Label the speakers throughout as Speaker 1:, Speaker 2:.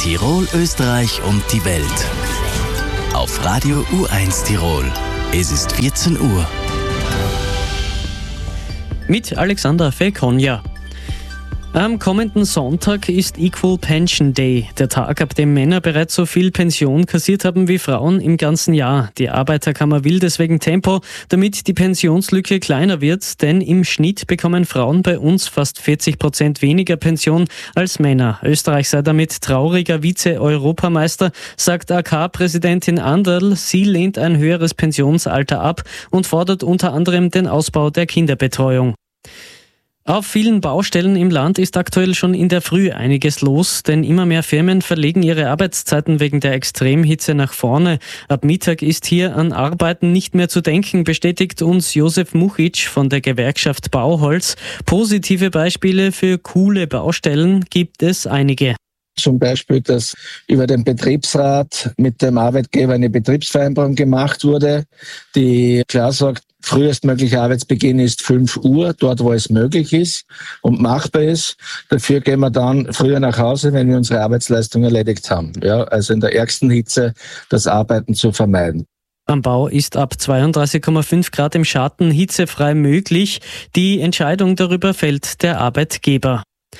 Speaker 1: Tirol, Österreich und die Welt. Auf Radio U1 Tirol. Es ist 14 Uhr.
Speaker 2: Mit Alexander Felkonja. Am kommenden Sonntag ist Equal Pension Day, der Tag, ab dem Männer bereits so viel Pension kassiert haben wie Frauen im ganzen Jahr. Die Arbeiterkammer will deswegen Tempo, damit die Pensionslücke kleiner wird, denn im Schnitt bekommen Frauen bei uns fast 40% weniger Pension als Männer. Österreich sei damit trauriger Vize-Europameister, sagt AK-Präsidentin Anderl. Sie lehnt ein höheres Pensionsalter ab und fordert unter anderem den Ausbau der Kinderbetreuung. Auf vielen Baustellen im Land ist aktuell schon in der Früh einiges los, denn immer mehr Firmen verlegen ihre Arbeitszeiten wegen der Extremhitze nach vorne. Ab Mittag ist hier an Arbeiten nicht mehr zu denken, bestätigt uns Josef Muchic von der Gewerkschaft Bauholz. Positive Beispiele für coole Baustellen gibt es einige.
Speaker 3: Zum Beispiel, dass über den Betriebsrat mit dem Arbeitgeber eine Betriebsvereinbarung gemacht wurde, die klar sagt, frühestmöglicher Arbeitsbeginn ist 5 Uhr, dort wo es möglich ist und machbar ist. Dafür gehen wir dann früher nach Hause, wenn wir unsere Arbeitsleistung erledigt haben. Ja, also in der ärgsten Hitze das Arbeiten zu vermeiden.
Speaker 2: Am Bau ist ab 32,5 Grad im Schatten hitzefrei möglich. Die Entscheidung darüber fällt der Arbeitgeber.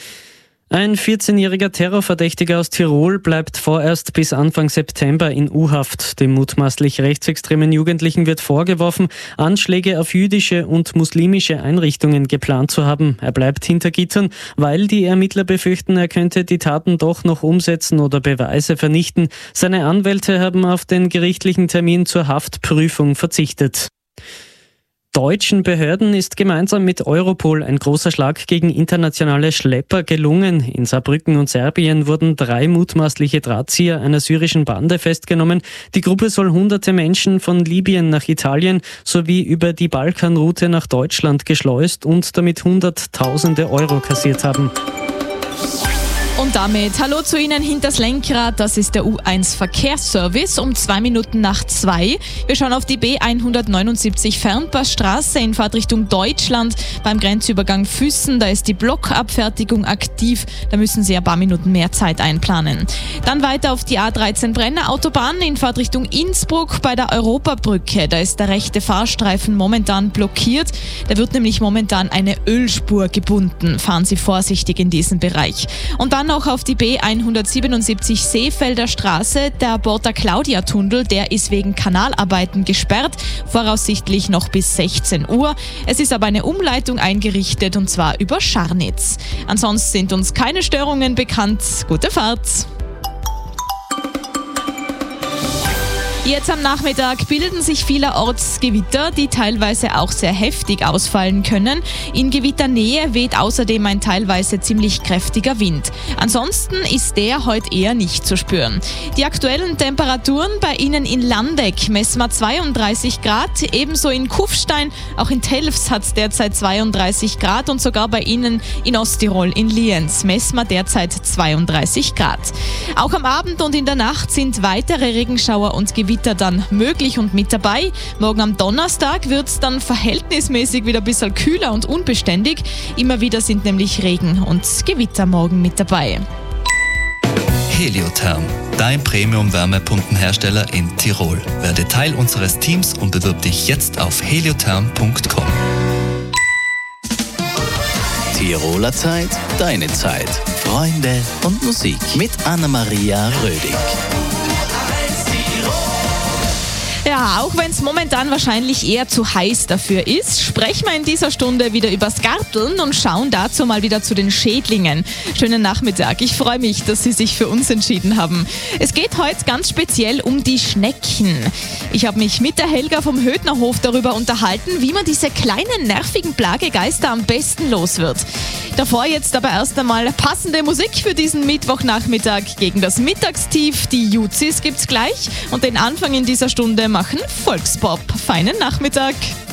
Speaker 2: Ein 14-jähriger Terrorverdächtiger aus Tirol bleibt vorerst bis Anfang September in U-Haft. Dem mutmaßlich rechtsextremen Jugendlichen wird vorgeworfen, Anschläge auf jüdische und muslimische Einrichtungen geplant zu haben. Er bleibt hinter Gittern, weil die Ermittler befürchten, er könnte die Taten doch noch umsetzen oder Beweise vernichten. Seine Anwälte haben auf den gerichtlichen Termin zur Haftprüfung verzichtet. Deutschen Behörden ist gemeinsam mit Europol ein großer Schlag gegen internationale Schlepper gelungen. In Saarbrücken und Serbien wurden 3 mutmaßliche Drahtzieher einer syrischen Bande festgenommen. Die Gruppe soll hunderte Menschen von Libyen nach Italien sowie über die Balkanroute nach Deutschland geschleust und damit Hunderttausende Euro kassiert haben.
Speaker 4: Und damit hallo zu Ihnen hinters Lenkrad, das ist der U1 Verkehrsservice um 2 Minuten nach 2. Wir schauen auf die B179 Fernpassstraße in Fahrtrichtung Deutschland beim Grenzübergang Füssen. Da ist die Blockabfertigung aktiv, da müssen Sie ein paar Minuten mehr Zeit einplanen. Dann weiter auf die A13 Brenner Autobahn in Fahrtrichtung Innsbruck bei der Europabrücke. Da ist der rechte Fahrstreifen momentan blockiert. Da wird nämlich momentan eine Ölspur gebunden. Fahren Sie vorsichtig in diesem Bereich. Und dann noch auf die B177 Seefelder Straße, der Porta-Claudia-Tunnel, der ist wegen Kanalarbeiten gesperrt, voraussichtlich noch bis 16 Uhr. Es ist aber eine Umleitung eingerichtet und zwar über Scharnitz. Ansonsten sind uns keine Störungen bekannt. Gute Fahrt! Jetzt am Nachmittag bilden sich vielerorts Gewitter, die teilweise auch sehr heftig ausfallen können. In Gewitternähe weht außerdem ein teilweise ziemlich kräftiger Wind. Ansonsten ist der heute eher nicht zu spüren. Die aktuellen Temperaturen bei Ihnen in Landeck messen wir 32 Grad, ebenso in Kufstein, auch in Telfs hat es derzeit 32 Grad und sogar bei Ihnen in Osttirol in Lienz messen wir derzeit 32 Grad. Auch am Abend und in der Nacht sind weitere Regenschauer und Gewitter dann möglich und mit dabei. Morgen am Donnerstag wird es dann verhältnismäßig wieder ein bisschen kühler und unbeständig. Immer wieder sind nämlich Regen und Gewitter morgen mit dabei.
Speaker 5: Heliotherm, dein Premium-Wärmepumpenhersteller in Tirol. Werde Teil unseres Teams und bewirb dich jetzt auf heliotherm.com.
Speaker 1: Tiroler Zeit, deine Zeit. Freunde und Musik mit Anna-Maria Rödig.
Speaker 4: Ja, auch wenn es momentan wahrscheinlich eher zu heiß dafür ist, sprechen wir in dieser Stunde wieder übers Garteln und schauen dazu mal wieder zu den Schädlingen. Schönen Nachmittag, ich freue mich, dass Sie sich für uns entschieden haben. Es geht heute ganz speziell um die Schnecken. Ich habe mich mit der Helga vom Hödnerhof darüber unterhalten, wie man diese kleinen nervigen Plagegeister am besten los wird. Davor jetzt aber erst einmal passende Musik für diesen Mittwochnachmittag gegen das Mittagstief. Die Juzis gibt's gleich und den Anfang in dieser Stunde machen Volkspop. Feinen Nachmittag!